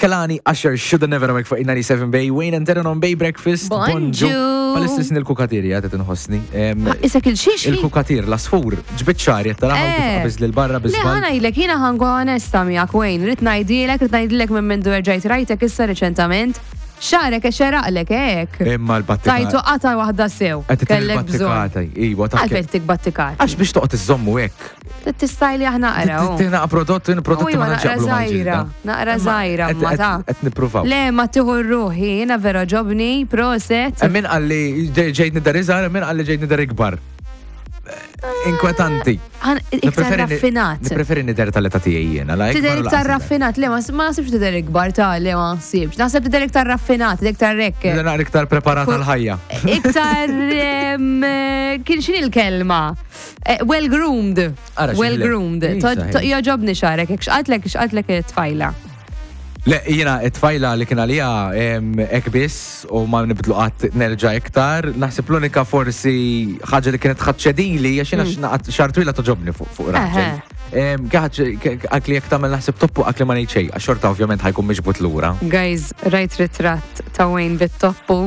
Kalani, Usher, Shoulda Never Make fuq 97 Bay, Wayne and Terran on Bay Breakfast, Bonjour. Pal-istess il-kukatiri għatet nħosni. Isek il-xiex? Il-kukatir, l-asfur, ġbit xari, taraħu kif l-barra Le, bizbal. ħana jilek, jina ħangu għanesta miegħek Wayne, rrit najdilek minn minn rġajt rajtek issa reċentament. Xarek xeraqlek hekk. Imma l-battikata. Tajtu qata waħda sew. Kellek bżonn. Iwa, ta' Għalfejn tik battikati. Għax biex toqgħod iżommu hekk. Tistajli aħna qaraw. Tina prodotti ma naqra zaħira, ma ta' Qed nippruvaw. Le, ma tiħu ruħi, jina vera ġobni, proset. Min għalli ġejt nidar iżgħar, min għalli ġejt nidar ikbar. Inkwetanti. Iktar raffinat. Nipreferi nidar tal-età tiegħi jiena. Tidher iktar raffinat, le ma nasibx tidher ikbar ta' le ma nasibx. Naħseb tidher iktar raffinat, iktar rekke. Naqra iktar preparat għal-ħajja. Iktar kien xin il-kelma? Well-groomed. Well-groomed. Joġobni xarek, xqatlek it-tfajla. Le, jina, it-tfajla li kien għalija ek biss u ma nibdlu għat nerġa iktar, naħseb l-unika forsi ħagġa li kienet ħadċedili, jaxina xartwila toġobni fuq raġel. Għakli jek tamel naħseb toppu għakli ma nejċej, għaxorta ovvjament ħajkun miġbut l-ura. Guys, rajt ritrat ta' Wayne bit-toppu.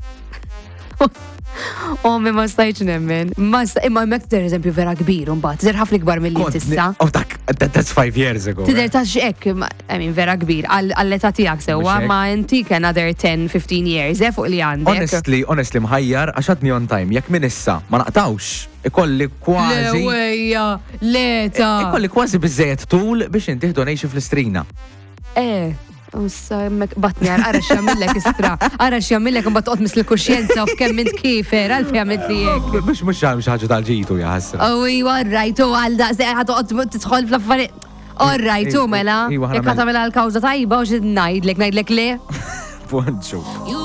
Mi ma stajċ nemmen. Imma mek per eżempju vera kbir, mbagħad tidher ħafna kbar mill-li tista. Oh, that's 5 years ago. Tidher ta' x'hekk, vera kbir, għall-età tiegħek sewwa, ma intik another 10-15 years, fuq li għandek. Honestly, mħajjar, għax għadni on time, jekk minn issa, ma naqtawx, ikolli kważi. Le wejja, leta. Ikolli kważi biżejjed tul biex inti donation fl-istrina. Ussa, batni għara xjamillek istra, għara xjamillek mbat toqt misl kuxjenza u f'kemm mint kifer, għalfi għamilt li jek. Biex mux ħagġa tal-ġitu jaħasra. Rajtu għalda, għatoqt titħol fl-affarijiet. Rajtu mela, jek għatamela l-kawza tajba u xid najdlek le. Bonġu.